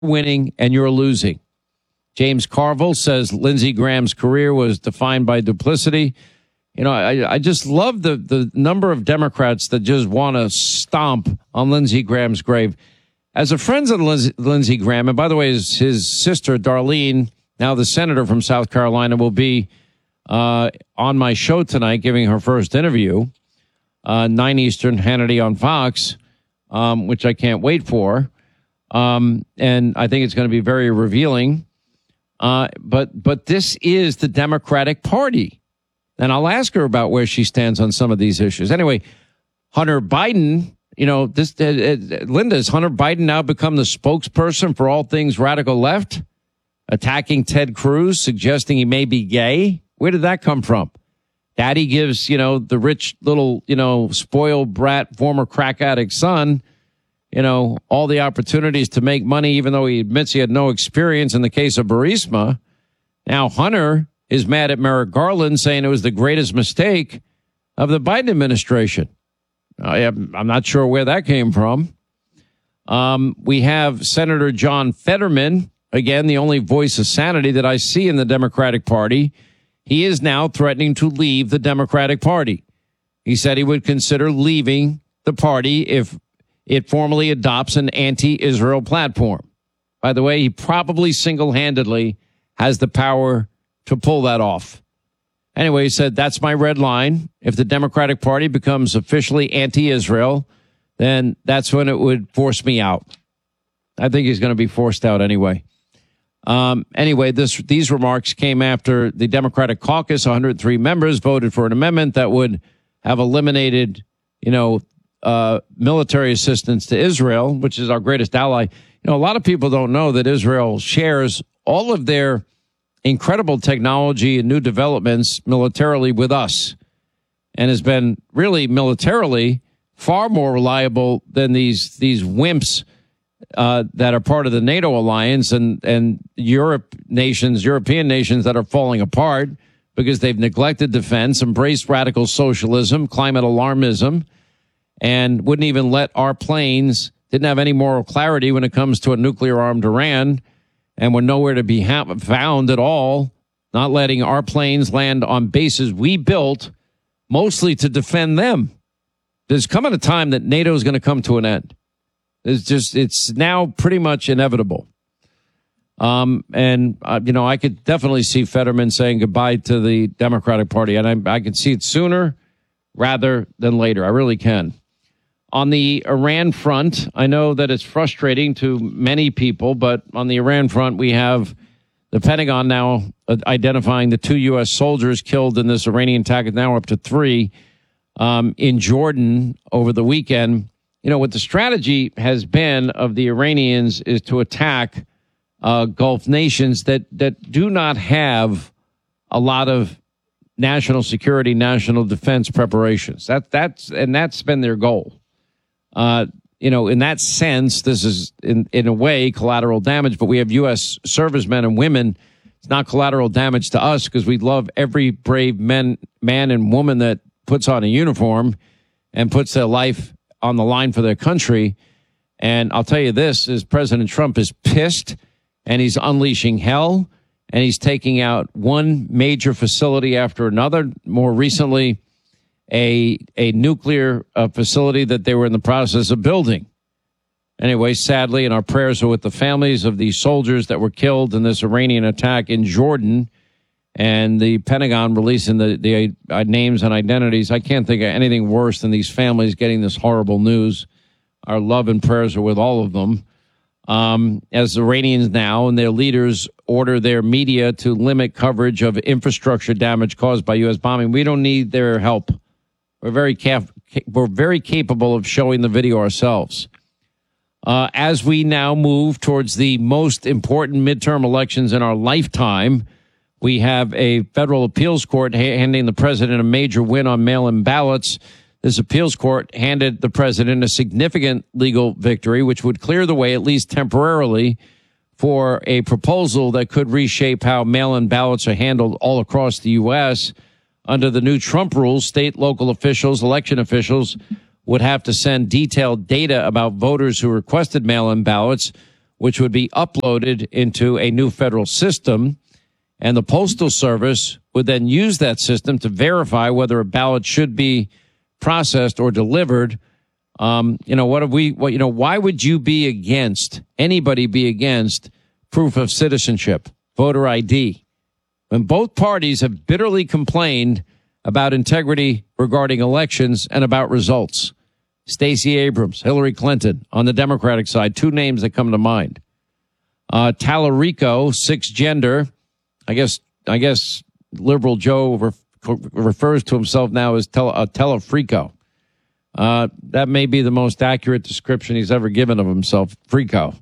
winning and you're losing. James Carville says Lindsey Graham's career was defined by duplicity. You know, I just love the number of Democrats that just want to stomp on Lindsey Graham's grave. As a friend of Lindsey Graham, and by the way, his sister, Darlene, now the senator from South Carolina, will be on my show tonight giving her first interview, 9 Eastern, Hannity on Fox, which I can't wait for. And I think it's going to be very revealing. But this is the Democratic Party. And I'll ask her about where she stands on some of these issues. Anyway, Hunter Biden, you know, Linda, has Hunter Biden now become the spokesperson for all things radical left? Attacking Ted Cruz, suggesting he may be gay? Where did that come from? Daddy gives, you know, the rich little, you know, spoiled brat, former crack addict son, you know, all the opportunities to make money, even though he admits he had no experience in the case of Burisma. Now Hunter is mad at Merrick Garland, saying it was the greatest mistake of the Biden administration. I'm not sure where that came from. We have Senator John Fetterman, again, the only voice of sanity that I see in the Democratic Party. He is now threatening to leave the Democratic Party. He said he would consider leaving the party if it formally adopts an anti-Israel platform. By the way, he probably single-handedly has the power to pull that off. Anyway, he said, that's my red line. If the Democratic Party becomes officially anti-Israel, then that's when it would force me out. I think he's going to be forced out anyway. Anyway, these remarks came after the Democratic caucus, 103 members, voted for an amendment that would have eliminated, you know, military assistance to Israel, which is our greatest ally. You know, a lot of people don't know that Israel shares all of their incredible technology and new developments militarily with us, and has been really militarily far more reliable than these wimps that are part of the NATO alliance and European nations that are falling apart because they've neglected defense, embraced radical socialism, climate alarmism, and wouldn't even let our planes, didn't have any moral clarity when it comes to a nuclear-armed Iran, and were nowhere to be found at all, not letting our planes land on bases we built mostly to defend them. There's coming a time that NATO is going to come to an end. It's now pretty much inevitable. You know, I could definitely see Fetterman saying goodbye to the Democratic Party, and I can see it sooner rather than later. I really can. On the Iran front, I know that it's frustrating to many people, but on the Iran front, we have the Pentagon now identifying the 2 U.S. soldiers killed in this Iranian attack, now up to 3, in Jordan over the weekend. You know, what the strategy has been of the Iranians is to attack Gulf nations that do not have a lot of national security, national defense preparations. That's been their goal. You know, in that sense, this is in a way collateral damage, but we have U.S. servicemen and women. It's not collateral damage to us because we love every brave man and woman that puts on a uniform and puts their life on the line for their country. And I'll tell you this, is President Trump is pissed and he's unleashing hell and he's taking out one major facility after another. More recently, a nuclear facility that they were in the process of building. Anyway, sadly, and our prayers are with the families of the soldiers that were killed in this Iranian attack in Jordan, and the Pentagon releasing the names and identities. I can't think of anything worse than these families getting this horrible news. Our love and prayers are with all of them. As Iranians now and their leaders order their media to limit coverage of infrastructure damage caused by U.S. bombing, we don't need their help. We're very capable of showing the video ourselves. As we now move towards the most important midterm elections in our lifetime, we have a federal appeals court handing the president a major win on mail-in ballots. This appeals court handed the president a significant legal victory, which would clear the way, at least temporarily, for a proposal that could reshape how mail-in ballots are handled all across the U.S. Under the new Trump rules, state, local officials, election officials would have to send detailed data about voters who requested mail-in ballots, which would be uploaded into a new federal system. And the Postal Service would then use that system to verify whether a ballot should be processed or delivered. Why would you be against, anybody be against proof of citizenship, voter ID? When both parties have bitterly complained about integrity regarding elections and about results. Stacey Abrams, Hillary Clinton on the Democratic side, two names that come to mind. Tallarico, cisgender. I guess liberal Joe refers to himself now as Telefrico. That may be the most accurate description he's ever given of himself, Frico.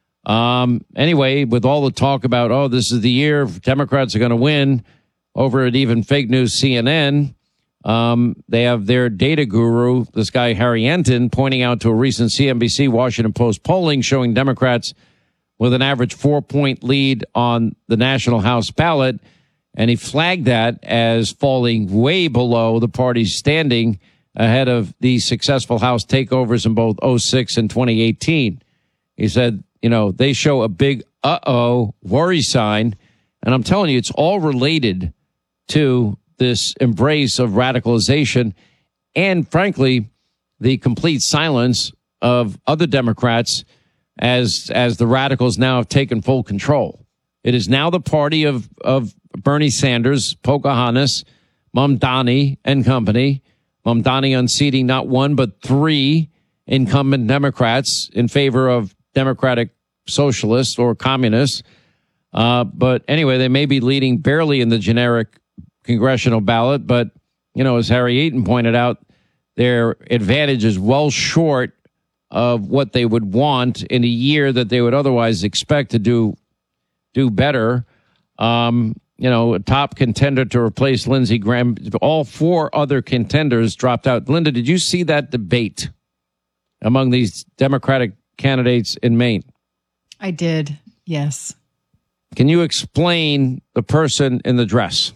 Anyway, with all the talk about, this is the year Democrats are going to win over at even fake news CNN, they have their data guru, this guy Harry Enton, pointing out to a recent CNBC Washington Post polling showing Democrats with an average 4-point lead on the national House ballot. And he flagged that as falling way below the party's standing ahead of the successful House takeovers in both 2006 and 2018. He said, they show a big worry sign. And I'm telling you, it's all related to this embrace of radicalization and, frankly, the complete silence of other Democrats as the radicals now have taken full control. It is now the party of Bernie Sanders, Pocahontas, Mamdani and company. Mamdani unseating not one but three incumbent Democrats in favor of Democratic socialists or communists. But anyway, they may be leading barely in the generic congressional ballot, but, as Harry Eaton pointed out, their advantage is well short of what they would want in a year that they would otherwise expect to do better. A top contender to replace Lindsey Graham. All four other contenders dropped out. Linda, did you see that debate among these Democratic candidates in Maine? I did, yes. Can you explain the person in the dress?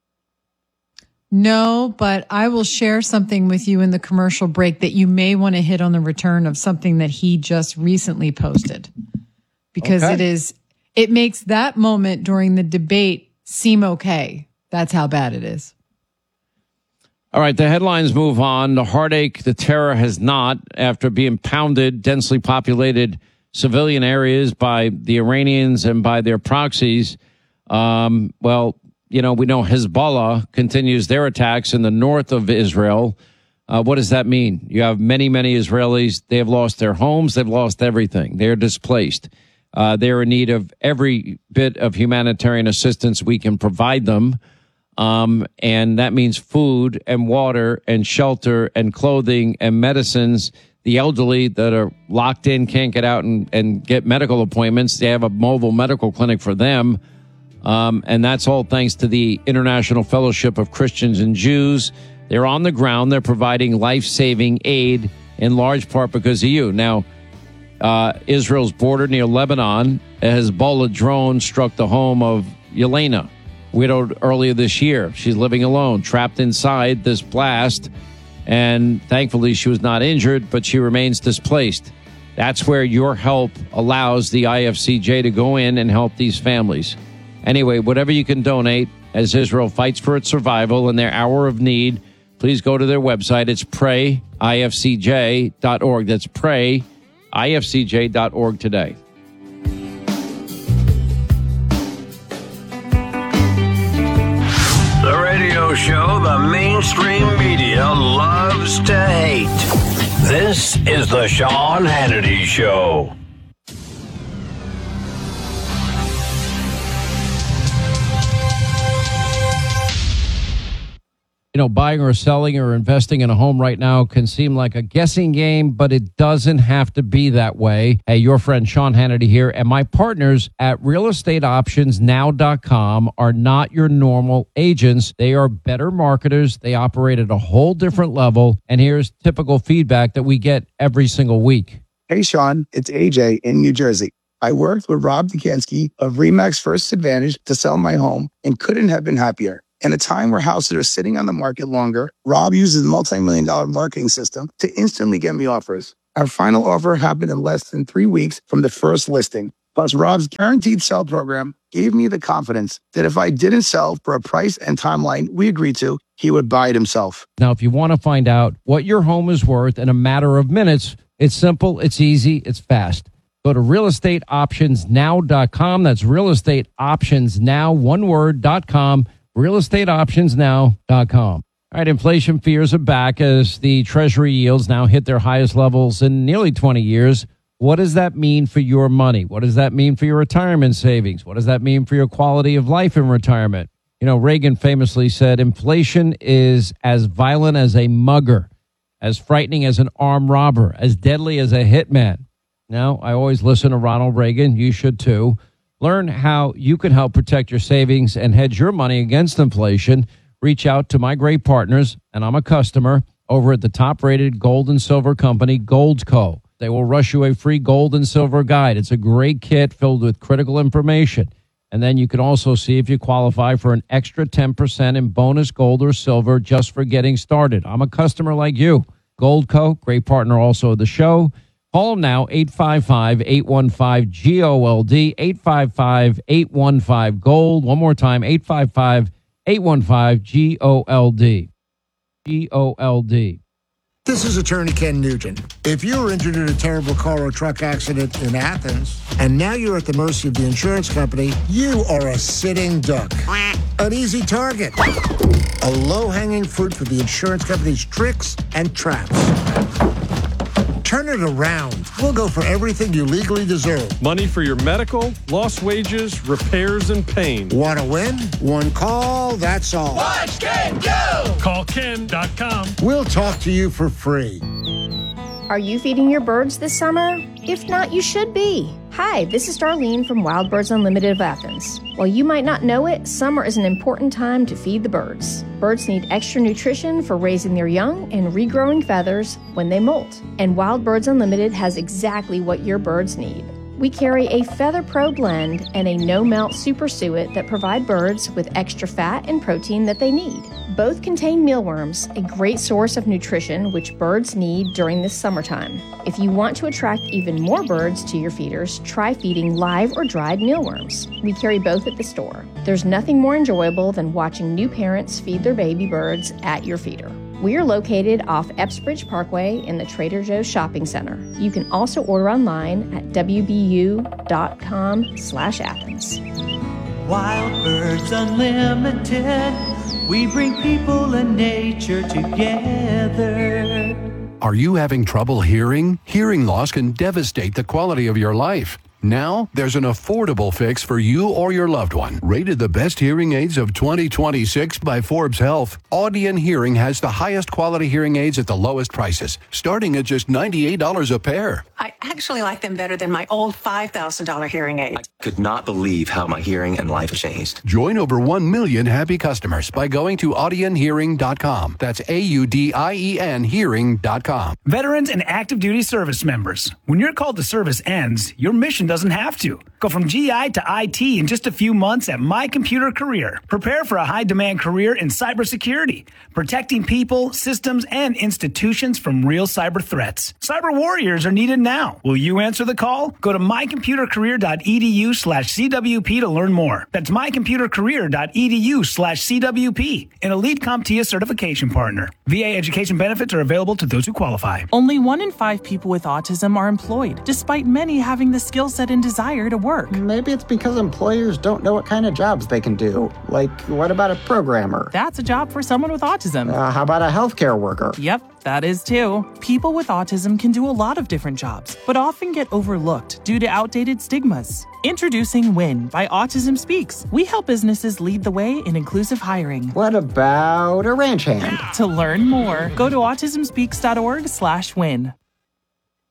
No, but I will share something with you in the commercial break that you may want to hit on the return of something that he just recently posted. Because it makes that moment during the debate seem okay. That's how bad it is. All right, the headlines move on. The heartache, the terror has not, after being pounded, densely populated civilian areas by the Iranians and by their proxies. We know Hezbollah continues their attacks in the north of Israel. What does that mean? You have many, many Israelis. They have lost their homes. They've lost everything. They're displaced. They're in need of every bit of humanitarian assistance we can provide them. And that means food and water and shelter and clothing and medicines. The elderly that are locked in can't get out and get medical appointments. They have a mobile medical clinic for them. And that's all thanks to the International Fellowship of Christians and Jews. They're on the ground. They're providing life-saving aid in large part because of you. Now, Israel's border near Lebanon, a Hezbollah drone struck the home of Yelena, widowed earlier this year. She's living alone, trapped inside this blast. And thankfully, she was not injured, but she remains displaced. That's where your help allows the IFCJ to go in and help these families. Anyway, whatever you can donate as Israel fights for its survival in their hour of need, please go to their website. It's prayifcj.org. That's prayifcj.org today. The radio show the mainstream media loves to hate. This is the Sean Hannity Show. Buying or selling or investing in a home right now can seem like a guessing game, but it doesn't have to be that way. Hey, your friend Sean Hannity here, and my partners at realestateoptionsnow.com are not your normal agents. They are better marketers. They operate at a whole different level, and here's typical feedback that we get every single week. Hey, Sean, it's AJ in New Jersey. I worked with Rob Dukansky of Remax First Advantage to sell my home and couldn't have been happier. In a time where houses are sitting on the market longer, Rob uses a multi-million-dollar marketing system to instantly get me offers. Our final offer happened in less than 3 weeks from the first listing. Plus, Rob's guaranteed sell program gave me the confidence that if I didn't sell for a price and timeline we agreed to, he would buy it himself. Now, if you want to find out what your home is worth in a matter of minutes, it's simple, it's easy, it's fast. Go to realestateoptionsnow.com. That's realestateoptionsnow, one word.com, realestateoptionsnow.com. All right, inflation fears are back as the Treasury yields now hit their highest levels in nearly 20 years. What does that mean for your money? What does that mean for your retirement savings? What does that mean for your quality of life in retirement? You know, Reagan famously said, inflation is as violent as a mugger, as frightening as an armed robber, as deadly as a hitman. Now, I always listen to Ronald Reagan. You should too. Learn how you can help protect your savings and hedge your money against inflation. Reach out to my great partners, and I'm a customer, over at the top-rated gold and silver company, Goldco. They will rush you a free gold and silver guide. It's a great kit filled with critical information. And then you can also see if you qualify for an extra 10% in bonus gold or silver just for getting started. I'm a customer like you. Goldco, great partner also of the show. Call them now, 855-815-GOLD, 855-815-GOLD. One more time, 855-815-GOLD. GOLD. This is attorney Ken Nugent. If you were injured in a terrible car or truck accident in Athens, and now you're at the mercy of the insurance company, you are a sitting duck. An easy target. A low-hanging fruit for the insurance company's tricks and traps. Turn it around. We'll go for everything you legally deserve. Money for your medical, lost wages, repairs, and pain. Want to win? One call, that's all. Watch Ken go! Call Ken.com. We'll talk to you for free. Are you feeding your birds this summer? If not, you should be. Hi, this is Darlene from Wild Birds Unlimited of Athens. While you might not know it, summer is an important time to feed the birds. Birds need extra nutrition for raising their young and regrowing feathers when they molt. And Wild Birds Unlimited has exactly what your birds need. We carry a Feather Pro blend and a no-melt super suet that provide birds with extra fat and protein that they need. Both contain mealworms, a great source of nutrition which birds need during this summertime. If you want to attract even more birds to your feeders, try feeding live or dried mealworms. We carry both at the store. There's nothing more enjoyable than watching new parents feed their baby birds at your feeder. We are located off Epsbridge Parkway in the Trader Joe's Shopping Center. You can also order online at wbu.com/Athens. Wild Birds Unlimited, we bring people and nature together. Are you having trouble hearing? Hearing loss can devastate the quality of your life. Now, there's an affordable fix for you or your loved one. Rated the best hearing aids of 2026 by Forbes Health, Audion Hearing has the highest quality hearing aids at the lowest prices, starting at just $98 a pair. I actually like them better than my old $5,000 hearing aid. I could not believe how my hearing and life changed. Join over 1 million happy customers by going to audionhearing.com. That's AUDIEN hearing.com. Veterans and active duty service members, when your call to service ends, your mission doesn't have to. Go from GI to IT in just a few months at My Computer Career. Prepare for a high-demand career in cybersecurity, protecting people, systems, and institutions from real cyber threats. Cyber warriors are needed now. Will you answer the call? Go to mycomputercareer.edu/CWP to learn more. That's mycomputercareer.edu/CWP, an elite CompTIA certification partner. VA education benefits are available to those who qualify. Only 1 in 5 people with autism are employed, despite many having the skill set and desire to work. Maybe it's because employers don't know what kind of jobs they can do. Like, what about a programmer? That's a job for someone with autism. How about a healthcare worker? Yep, that is too. People with autism can do a lot of different jobs, but often get overlooked due to outdated stigmas. Introducing WIN by Autism Speaks. We help businesses lead the way in inclusive hiring. What about a ranch hand? To learn more, go to autismspeaks.org/win.